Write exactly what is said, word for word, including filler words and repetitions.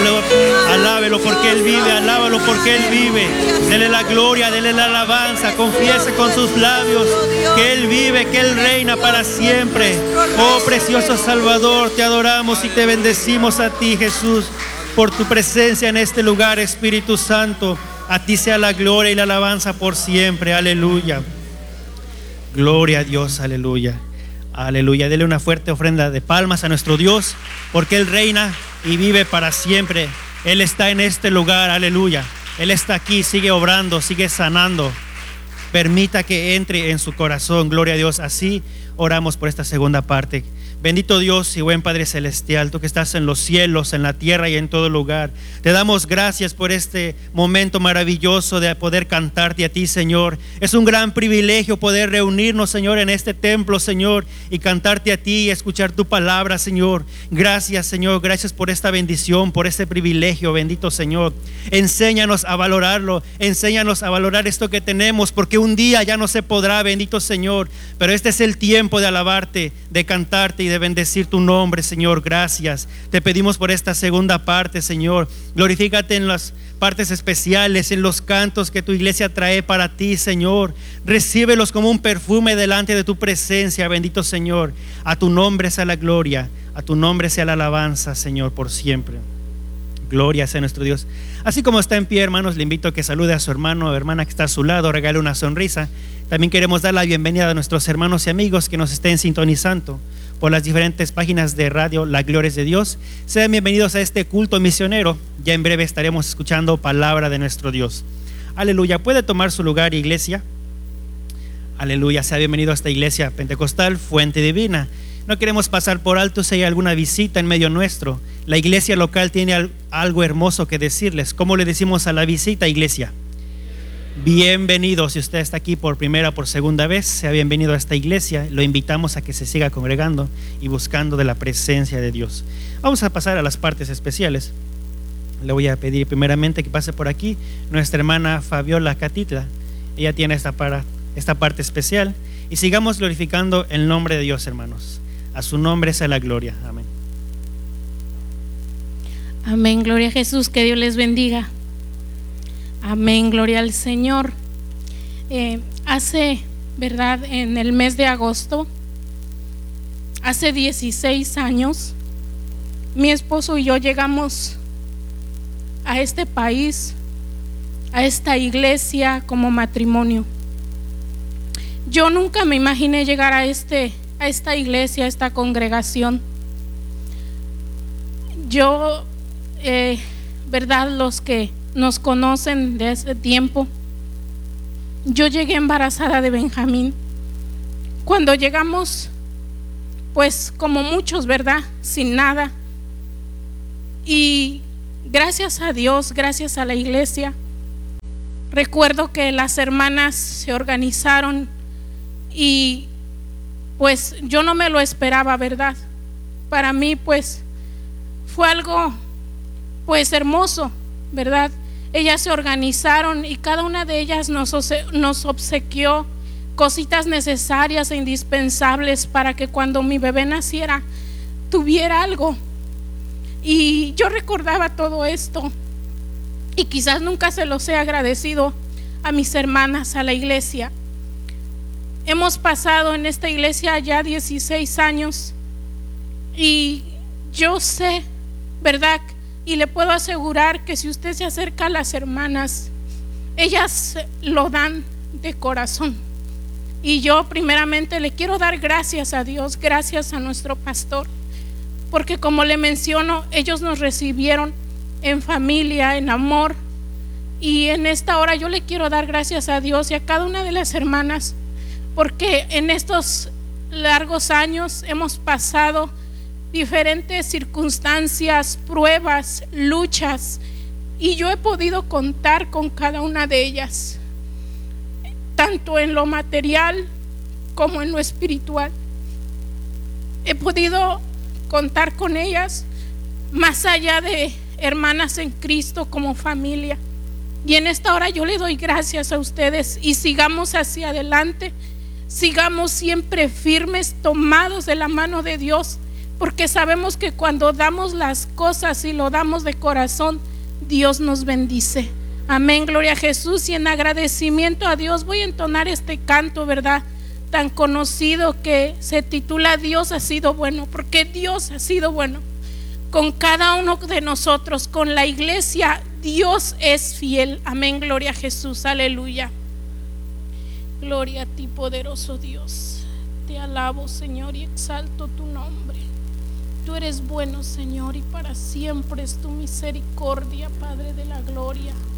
alábelo, alábelo porque Él vive, alábalo porque Él vive. Dele la gloria, dele la alabanza, confiese con sus labios que Él vive, que Él reina para siempre. Oh precioso Salvador, te adoramos y te bendecimos a ti, Jesús, por tu presencia en este lugar, Espíritu Santo. A ti sea la gloria y la alabanza por siempre, aleluya. Gloria a Dios, aleluya. Aleluya, dele una fuerte ofrenda de palmas a nuestro Dios, porque Él reina y vive para siempre. Él está en este lugar, aleluya. Él está aquí, sigue obrando, sigue sanando. Permita que entre en su corazón, gloria a Dios. Así oramos por esta segunda parte. Bendito Dios y buen Padre Celestial, tú que estás en los cielos, en la tierra y en todo lugar, te damos gracias por este momento maravilloso de poder cantarte a ti, Señor. Es un gran privilegio poder reunirnos, Señor, en este templo, Señor, y cantarte a ti y escuchar tu palabra, Señor. Gracias, Señor, gracias por esta bendición, por este privilegio, bendito Señor. Enséñanos a valorarlo, enséñanos a valorar esto que tenemos, porque un día ya no se podrá, bendito Señor, pero este es el tiempo de alabarte, de cantarte y de bendecir tu nombre, Señor. Gracias. Te pedimos por esta segunda parte, Señor. Glorifícate en las partes especiales, en los cantos que tu iglesia trae para ti, Señor. Recíbelos como un perfume delante de tu presencia, bendito Señor. A tu nombre sea la gloria, a tu nombre sea la alabanza, Señor, por siempre. Gloria sea nuestro Dios. Así como está en pie, hermanos, le invito a que salude a su hermano o hermana que está a su lado, regale una sonrisa. También queremos dar la bienvenida a nuestros hermanos y amigos que nos estén sintonizando por las diferentes páginas de radio La Gloria es de Dios. Sean bienvenidos a este culto misionero. Ya en breve estaremos escuchando palabra de nuestro Dios. Aleluya. Puede tomar su lugar, iglesia. Aleluya. Sea bienvenido a esta iglesia pentecostal, Fuente Divina. No queremos pasar por alto si hay alguna visita en medio nuestro. La iglesia local tiene algo hermoso que decirles. ¿Cómo le decimos a la visita, iglesia? Bienvenido. Si usted está aquí por primera o por segunda vez, sea bienvenido a esta iglesia. Lo invitamos a que se siga congregando y buscando de la presencia de Dios. Vamos a pasar a las partes especiales. Le voy a pedir primeramente que pase por aquí nuestra hermana Fabiola Catitla. Ella tiene esta, para, esta parte especial. Y sigamos glorificando el nombre de Dios, hermanos. A su nombre sea la gloria. Amén. Amén. Gloria a Jesús. Que Dios les bendiga. Amén, gloria al Señor. Eh, hace, ¿verdad? En el mes de agosto, hace dieciséis años, mi esposo y yo llegamos a este país, a esta iglesia como matrimonio. Yo nunca me imaginé llegar a, este, a esta iglesia, a esta congregación. Yo, eh, ¿verdad? Los que nos conocen de ese tiempo, yo llegué embarazada de Benjamín. Cuando llegamos, pues como muchos, ¿verdad? Sin nada. Y gracias a Dios, gracias a la iglesia, recuerdo que las hermanas se organizaron y pues yo no me lo esperaba, ¿verdad? Para mí pues fue algo pues hermoso, ¿verdad? Ellas se organizaron y cada una de ellas nos, nos obsequió cositas necesarias e indispensables para que cuando mi bebé naciera tuviera algo. Y yo recordaba todo esto y quizás nunca se los he agradecido a mis hermanas, a la iglesia. Hemos pasado en esta iglesia ya dieciséis años y yo sé, ¿verdad? Y le puedo asegurar que si usted se acerca a las hermanas, ellas lo dan de corazón. Y yo primeramente le quiero dar gracias a Dios, gracias a nuestro pastor, porque como le menciono, ellos nos recibieron en familia, en amor. Y en esta hora yo le quiero dar gracias a Dios y a cada una de las hermanas, porque en estos largos años hemos pasado diferentes circunstancias, pruebas, luchas, y yo he podido contar con cada una de ellas, tanto en lo material como en lo espiritual. He podido contar con ellas más allá de hermanas en Cristo, como familia. Y en esta hora yo le doy gracias a ustedes y sigamos hacia adelante, sigamos siempre firmes, tomados de la mano de Dios, porque sabemos que cuando damos las cosas y lo damos de corazón, Dios nos bendice. Amén, gloria a Jesús. Y en agradecimiento a Dios voy a entonar este canto, ¿verdad?, tan conocido, que se titula Dios ha sido bueno, porque Dios ha sido bueno con cada uno de nosotros, con la iglesia. Dios es fiel. Amén, gloria a Jesús, aleluya. Gloria a ti, poderoso Dios. Te alabo, Señor, y exalto tu nombre. Tú eres bueno, Señor, y para siempre es tu misericordia, Padre de la gloria.